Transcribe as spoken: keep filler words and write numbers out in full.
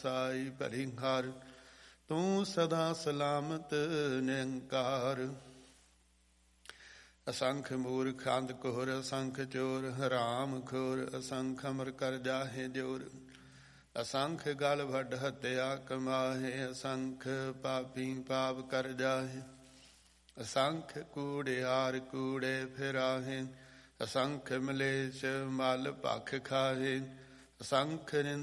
ਸਾਈ ਭਲੀ ਹਰ, ਤੂੰ ਸਦਾ ਸਲਾਮਤ ਨਿਰੰਕਾਰ। ਅਸੰਖ ਮੂਰਖ ਅੰਧ ਘੋਰ, ਅਸੰਖ ਚੋਰ ਹਰਾਮ ਖੋਰ, ਅਸੰਖ ਅਮਰ ਕਰ ਜਾਹੇ ਜੋਰ, ਅਸੰਖ ਗਲ ਵੱਡ ਹੱਤਿਆ ਕਮਾਹੇ, ਅਸੰਖ ਪਾਪੀ ਪਾਪ ਕਰ ਜਾਹੇ, ਅਸੰਖ ਕੂੜਿਆਰ ਕੂੜੇ ਫਿਰਾਹੇ, ਅਸੰਖ ਮਲੇਸ਼ ਮਲ ਭਖ ਖਾਹੇ, ਅਸੰਖ